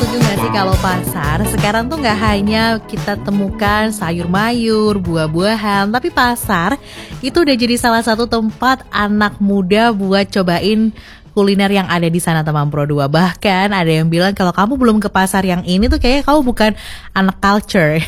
setuju nggak sih kalau pasar sekarang tuh nggak hanya kita temukan sayur mayur, buah-buahan, tapi pasar itu udah jadi salah satu tempat anak muda buat cobain kuliner yang ada di sana teman Pro 2. Bahkan ada yang bilang kalau kamu belum ke pasar yang ini tuh kayaknya kamu bukan anak culture.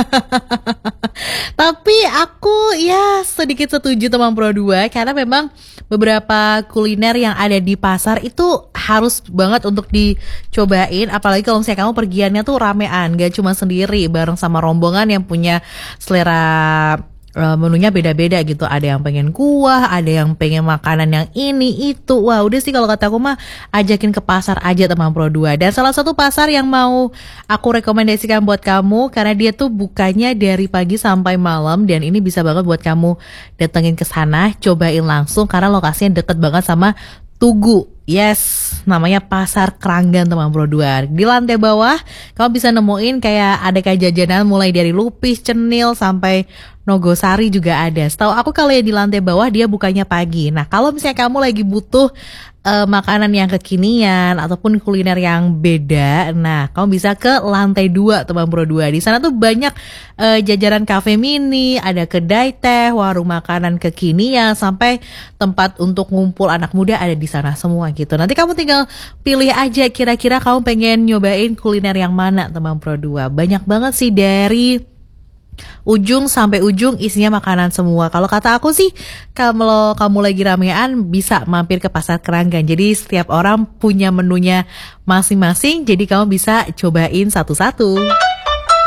Tapi aku ya sedikit setuju teman Pro 2 karena memang beberapa kuliner yang ada di pasar itu harus banget untuk dicobain, apalagi kalau misalnya kamu pergiannya tuh ramean, gak cuma sendiri, bareng sama rombongan yang punya selera menunya beda-beda gitu. Ada yang pengen kuah, ada yang pengen makanan yang ini itu. Wah udah sih kalau kata aku mah ajakin ke pasar aja teman Pro 2. Dan salah satu pasar yang mau aku rekomendasikan buat kamu karena dia tuh bukanya dari pagi sampai malam, dan ini bisa banget buat kamu datengin ke sana, cobain langsung karena lokasinya deket banget sama Tugu. Yes, namanya Pasar Keranggan teman Pro 2. Di lantai bawah kamu bisa nemuin kayak jajanan mulai dari lupis, cenil sampai Nogosari juga ada. Setahu aku kalau yang di lantai bawah dia bukanya pagi. Nah kalau misalnya kamu lagi butuh makanan yang kekinian ataupun kuliner yang beda, nah kamu bisa ke lantai 2 teman Pro 2. Di sana tuh banyak jajaran kafe mini, ada kedai teh, warung makanan kekinian, sampai tempat untuk ngumpul anak muda ada di sana semua gitu. Nanti kamu tinggal pilih aja kira-kira kamu pengen nyobain kuliner yang mana teman Pro 2. Banyak banget sih, dari ujung sampai ujung isinya makanan semua. Kalau kata aku sih, kalau kamu lagi ramean bisa mampir ke Pasar Keranggan. Jadi setiap orang punya menunya masing-masing, jadi kamu bisa cobain satu-satu.